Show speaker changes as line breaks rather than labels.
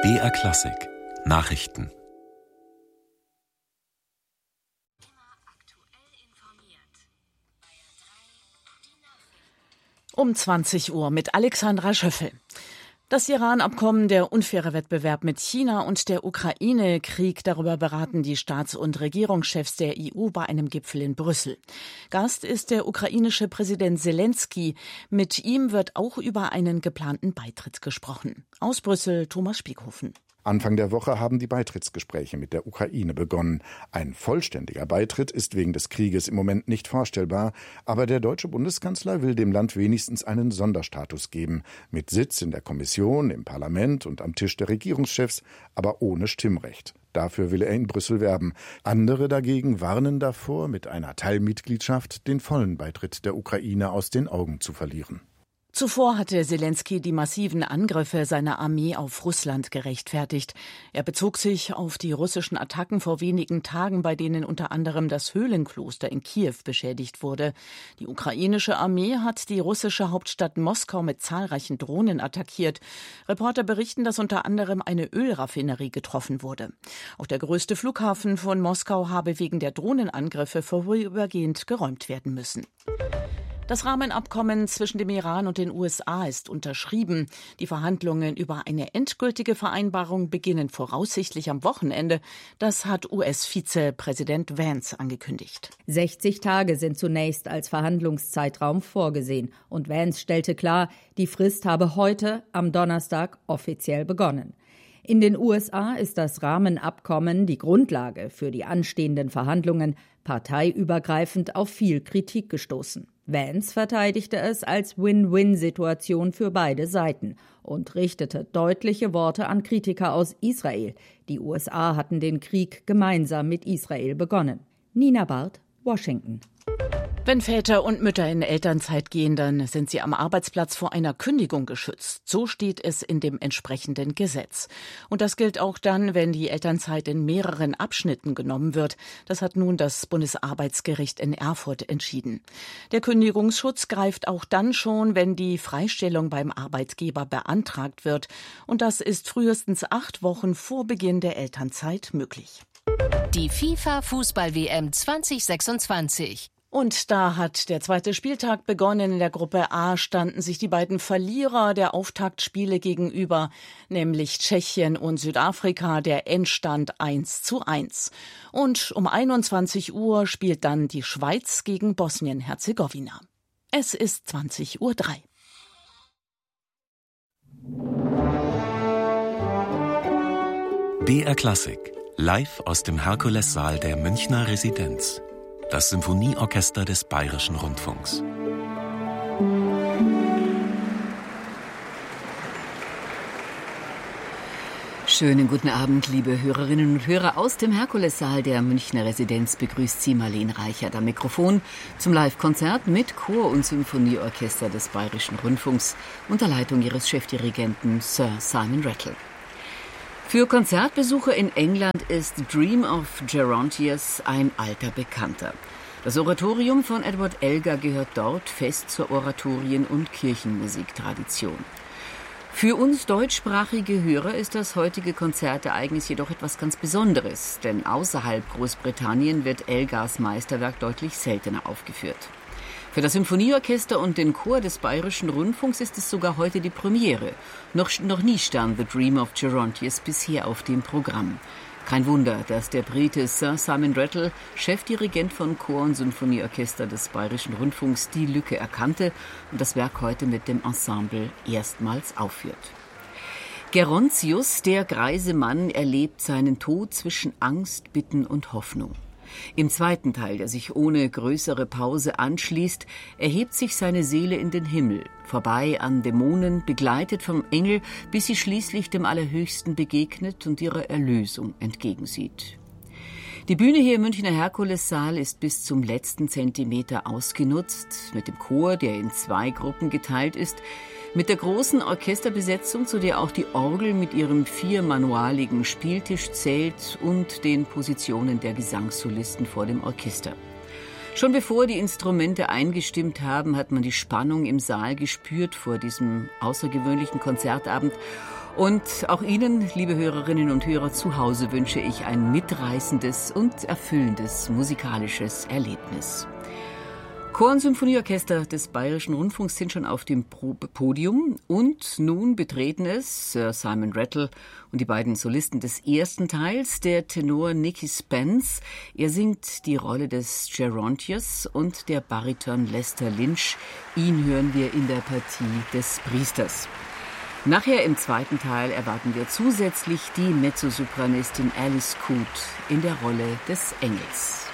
BR Klassik Nachrichten.
Um 20 Uhr mit Alexandra Schöffel. Das Iran-Abkommen, der unfaire Wettbewerb mit China und der Ukraine-Krieg, darüber beraten die Staats- und Regierungschefs der EU bei einem Gipfel in Brüssel. Gast ist der ukrainische Präsident Selenskyj. Mit ihm wird auch über einen geplanten Beitritt gesprochen. Aus Brüssel, Thomas Spieghofen.
Anfang der Woche haben die Beitrittsgespräche mit der Ukraine begonnen. Ein vollständiger Beitritt ist wegen des Krieges im Moment nicht vorstellbar, aber der deutsche Bundeskanzler will dem Land wenigstens einen Sonderstatus geben, mit Sitz in der Kommission, im Parlament und am Tisch der Regierungschefs, aber ohne Stimmrecht. Dafür will er in Brüssel werben. Andere dagegen warnen davor, mit einer Teilmitgliedschaft den vollen Beitritt der Ukraine aus den Augen zu verlieren.
Zuvor hatte Selenskyj die massiven Angriffe seiner Armee auf Russland gerechtfertigt. Er bezog sich auf die russischen Attacken vor wenigen Tagen, bei denen unter anderem das Höhlenkloster in Kiew beschädigt wurde. Die ukrainische Armee hat die russische Hauptstadt Moskau mit zahlreichen Drohnen attackiert. Reporter berichten, dass unter anderem eine Ölraffinerie getroffen wurde. Auch der größte Flughafen von Moskau habe wegen der Drohnenangriffe vorübergehend geräumt werden müssen. Das Rahmenabkommen zwischen dem Iran und den USA ist unterschrieben. Die Verhandlungen über eine endgültige Vereinbarung beginnen voraussichtlich am Wochenende. Das hat US-Vizepräsident Vance angekündigt.
60 Tage sind zunächst als Verhandlungszeitraum vorgesehen. Und Vance stellte klar, die Frist habe heute, am Donnerstag, offiziell begonnen. In den USA ist das Rahmenabkommen die Grundlage für die anstehenden Verhandlungen, parteiübergreifend auf viel Kritik gestoßen. Vance verteidigte es als Win-Win-Situation für beide Seiten und richtete deutliche Worte an Kritiker aus Israel. Die USA hatten den Krieg gemeinsam mit Israel begonnen. Nina Barth, Washington.
Wenn Väter und Mütter in Elternzeit gehen, dann sind sie am Arbeitsplatz vor einer Kündigung geschützt. So steht es in dem entsprechenden Gesetz. Und das gilt auch dann, wenn die Elternzeit in mehreren Abschnitten genommen wird. Das hat nun das Bundesarbeitsgericht in Erfurt entschieden. Der Kündigungsschutz greift auch dann schon, wenn die Freistellung beim Arbeitgeber beantragt wird. Und das ist frühestens 8 Wochen vor Beginn der Elternzeit möglich.
Die FIFA-Fußball-WM 2026.
Und da hat der zweite Spieltag begonnen. In der Gruppe A standen sich die beiden Verlierer der Auftaktspiele gegenüber, nämlich Tschechien und Südafrika, der Endstand 1:1. Und um 21 Uhr spielt dann die Schweiz gegen Bosnien-Herzegowina. Es ist 20:03 Uhr.
BR Klassik live aus dem Herkulessaal der Münchner Residenz. Das Symphonieorchester des Bayerischen Rundfunks.
Schönen guten Abend, liebe Hörerinnen und Hörer. Aus dem Herkulessaal der Münchner Residenz begrüßt Sie Marlene Reichert am Mikrofon zum Live-Konzert mit Chor- und Symphonieorchester des Bayerischen Rundfunks unter Leitung ihres Chefdirigenten Sir Simon Rattle. Für Konzertbesucher in England ist The Dream of Gerontius ein alter Bekannter. Das Oratorium von Edward Elgar gehört dort fest zur Oratorien- und Kirchenmusiktradition. Für uns deutschsprachige Hörer ist das heutige Konzertereignis jedoch etwas ganz Besonderes, denn außerhalb Großbritannien wird Elgars Meisterwerk deutlich seltener aufgeführt. Für das Symphonieorchester und den Chor des Bayerischen Rundfunks ist es sogar heute die Premiere. Noch nie stand The Dream of Gerontius bisher auf dem Programm. Kein Wunder, dass der Brite Sir Simon Rattle, Chefdirigent von Chor- und Symphonieorchester des Bayerischen Rundfunks, die Lücke erkannte und das Werk heute mit dem Ensemble erstmals aufführt. Gerontius, der greise Mann, erlebt seinen Tod zwischen Angst, Bitten und Hoffnung. Im zweiten Teil, der sich ohne größere Pause anschließt, erhebt sich seine Seele in den Himmel, vorbei an Dämonen, begleitet vom Engel, bis sie schließlich dem Allerhöchsten begegnet und ihrer Erlösung entgegensieht. Die Bühne hier im Münchner Herkulessaal ist bis zum letzten Zentimeter ausgenutzt, mit dem Chor, der in 2 Gruppen geteilt ist, mit der großen Orchesterbesetzung, zu der auch die Orgel mit ihrem 4-manualigen Spieltisch zählt und den Positionen der Gesangssolisten vor dem Orchester. Schon bevor die Instrumente eingestimmt haben, hat man die Spannung im Saal gespürt vor diesem außergewöhnlichen Konzertabend. Und auch Ihnen, liebe Hörerinnen und Hörer zu Hause, wünsche ich ein mitreißendes und erfüllendes musikalisches Erlebnis. Chor- und Symphonieorchester des Bayerischen Rundfunks sind schon auf dem Podium und nun betreten es Sir Simon Rattle und die beiden Solisten des ersten Teils, der Tenor Nicky Spence. Er singt die Rolle des Gerontius und der Bariton Lester Lynch. Ihn hören wir in der Partie des Priesters. Nachher im zweiten Teil erwarten wir zusätzlich die Mezzosopranistin Alice Coote in der Rolle des Engels.